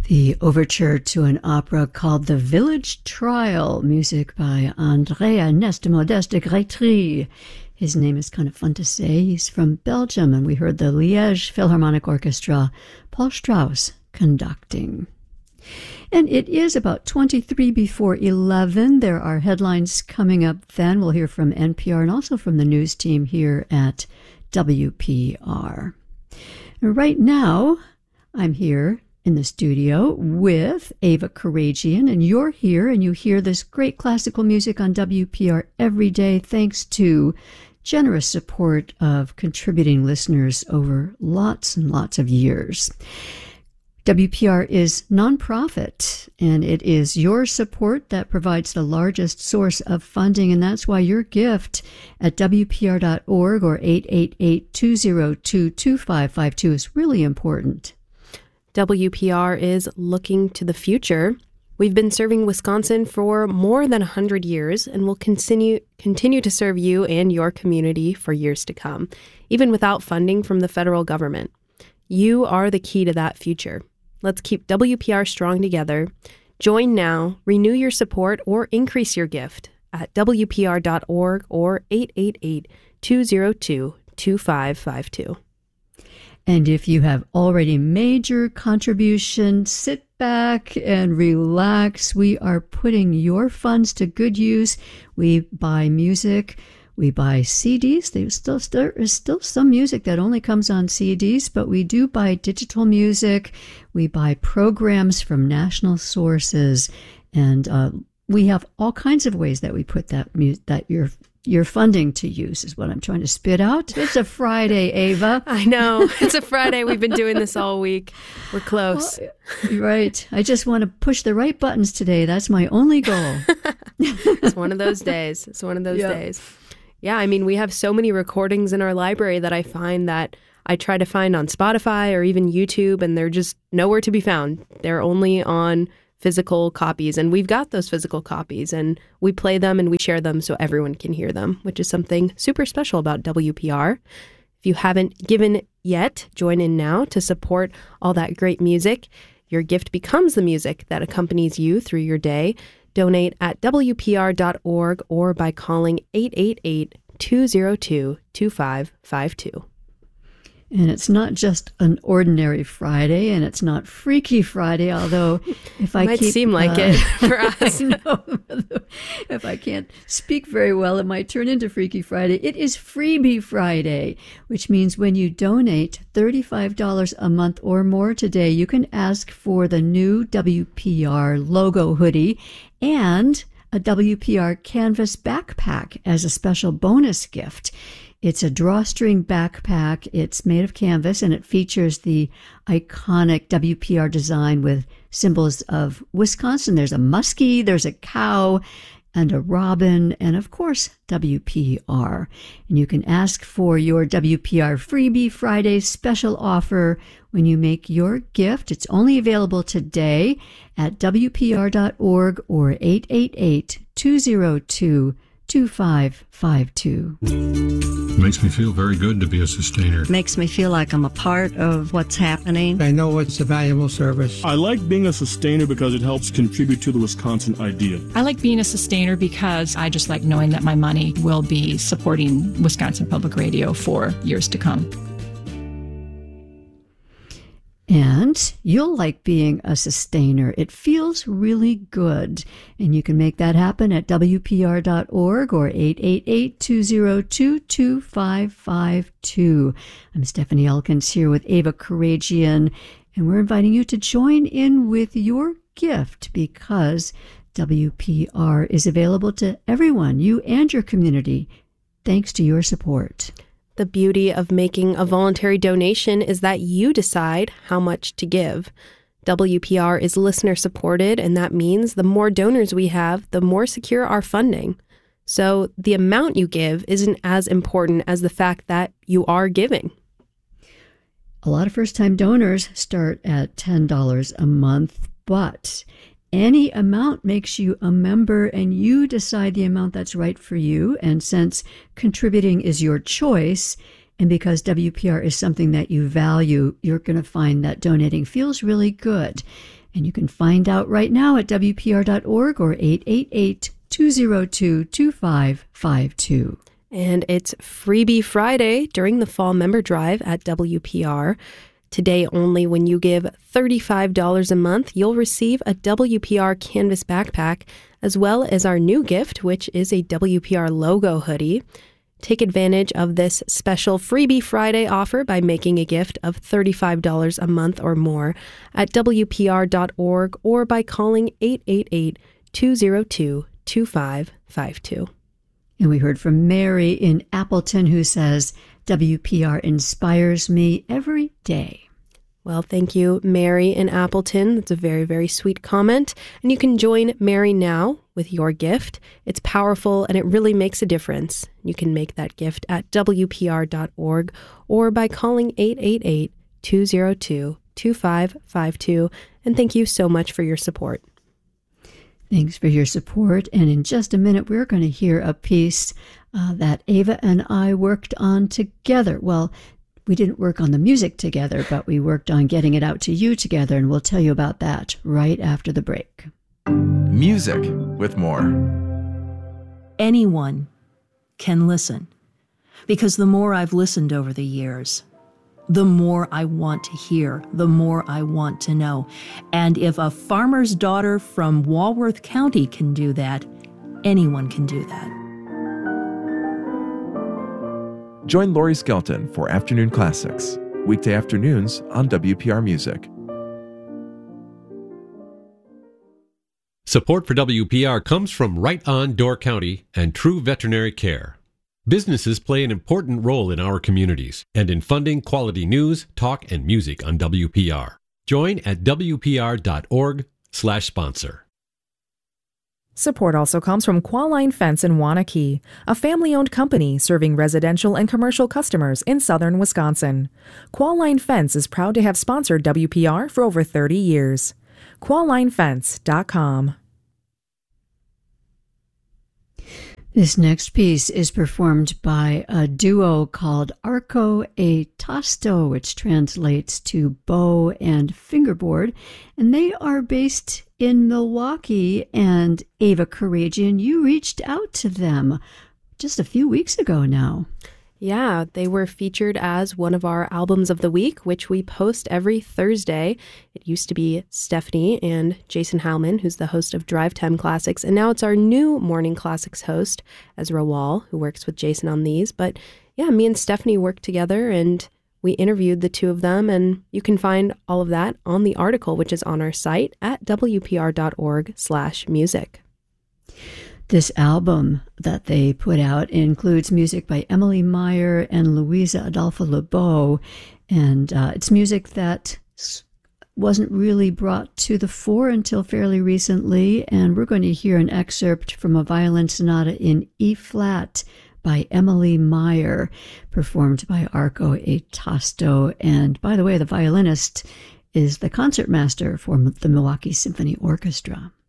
The overture to an opera called The Village Trial, music by André Ernest Modeste de Grétry. His name is kind of fun to say. He's from Belgium, and we heard the Liège Philharmonic Orchestra, Paul Strauss, conducting. And it is about 23 before 11. There are headlines coming up then. We'll hear from NPR and also from the news team here at WPR. Right now, I'm here in the studio with Ava Karagian, and you're here and you hear this great classical music on WPR every day thanks to generous support of contributing listeners over lots and lots of years. WPR is nonprofit, and it is your support that provides the largest source of funding, and that's why your gift at WPR.org or 888-202-2552 is really important. WPR is looking to the future. We've been serving Wisconsin for more than 100 years and will continue to serve you and your community for years to come, even without funding from the federal government. You are the key to that future. Let's keep WPR strong together. Join now, renew your support, or increase your gift at WPR.org or 888-202-2552. And if you have already made your contribution, sit back and relax. We are putting your funds to good use. We buy music. We buy CDs. There is still some music that only comes on CDs, but we do buy digital music. We buy programs from national sources, and we have all kinds of ways that we put that your funding to use, is what I'm trying to spit out. It's a Friday, Ava. I know. It's a Friday. We've been doing this all week. We're close. Right. I just want to push the right buttons today. That's my only goal. It's one of those days. Days. Yeah, I mean, we have so many recordings in our library that I find that I try to find on Spotify or even YouTube, and they're just nowhere to be found. They're only on physical copies, and we've got those physical copies, and we play them and we share them so everyone can hear them, which is something super special about WPR. If you haven't given yet, join in now to support all that great music. Your gift becomes the music that accompanies you through your day. Donate at WPR.org or by calling 888-202-2552. And it's not just an ordinary Friday, and it's not Freaky Friday, although if I might seem like it for us. I know. If I can't speak very well, it might turn into Freaky Friday. It is Freebie Friday, which means when you donate $35 a month or more today, you can ask for the new WPR logo hoodie and a WPR canvas backpack as a special bonus gift. It's a drawstring backpack. It's made of canvas, and it features the iconic WPR design with symbols of Wisconsin. There's a muskie, there's a cow, and a robin, and of course, WPR. And you can ask for your WPR Freebie Friday special offer when you make your gift. It's only available today at WPR.org or 888-202-2552. Makes me feel very good to be a sustainer. Makes me feel like I'm a part of what's happening. I know it's a valuable service. I like being a sustainer because it helps contribute to the Wisconsin idea. I like being a sustainer because I just like knowing that my money will be supporting Wisconsin Public Radio for years to come. And you'll like being a sustainer. It feels really good. And you can make that happen at WPR.org or 888-202-2552. I'm Stephanie Elkins here with Ava Karagian, and we're inviting you to join in with your gift because WPR is available to everyone, you and your community, thanks to your support. The beauty of making a voluntary donation is that you decide how much to give. WPR is listener supported, and that means the more donors we have, the more secure our funding. So the amount you give isn't as important as the fact that you are giving. A lot of first-time donors start at $10 a month, but any amount makes you a member, and you decide the amount that's right for you. And since contributing is your choice, and because WPR is something that you value, you're going to find that donating feels really good. And you can find out right now at WPR.org or 888-202-2552. And it's Freebie Friday during the Fall Member Drive at WPR. Today only, when you give $35 a month, you'll receive a WPR canvas backpack, as well as our new gift, which is a WPR logo hoodie. Take advantage of this special Freebie Friday offer by making a gift of $35 a month or more at WPR.org or by calling 888-202-2552. And we heard from Mary in Appleton, who says, WPR inspires me every day. Well, thank you, Mary in Appleton. That's a very, very sweet comment. And you can join Mary now with your gift. It's powerful and it really makes a difference. You can make that gift at WPR.org or by calling 888-202-2552. And thank you so much for your support. Thanks for your support. And in just a minute, we're going to hear a piece that Ava and I worked on together. Well, we didn't work on the music together, but we worked on getting it out to you together, and we'll tell you about that right after the break. Music with more. Anyone can listen, because the more I've listened over the years, the more I want to hear, the more I want to know. And if a farmer's daughter from Walworth County can do that, anyone can do that. Join Lori Skelton for Afternoon Classics, weekday afternoons on WPR Music. Support for WPR comes from Right On Door County and True Veterinary Care. Businesses play an important role in our communities and in funding quality news, talk, and music on WPR. Join at WPR.org/sponsor. Support also comes from Qualline Fence in Waunakee, a family-owned company serving residential and commercial customers in southern Wisconsin. Qualline Fence is proud to have sponsored WPR for over 30 years. QuallineFence.com. This next piece is performed by a duo called Arco e Tasto, which translates to bow and fingerboard, and they are based in Milwaukee. And Ava Karagian, you reached out to them just a few weeks ago now. Yeah, they were featured as one of our albums of the week, which we post every Thursday. It used to be Stephanie and Jason Heilman, who's the host of Drive Time Classics, and now it's our new Morning Classics host, Ezra Wall, who works with Jason on these. But yeah, me and Stephanie worked together, and we interviewed the two of them, and you can find all of that on the article, which is on our site at WPR.org/music. This album that they put out includes music by Emily Meyer and Louisa Adolfo Lebeau, and it's music that wasn't really brought to the fore until fairly recently, and we're going to hear an excerpt from a violin sonata in E-flat by Emily Meyer, performed by Arco e Tasto. And by the way, the violinist is the concertmaster for the Milwaukee Symphony Orchestra.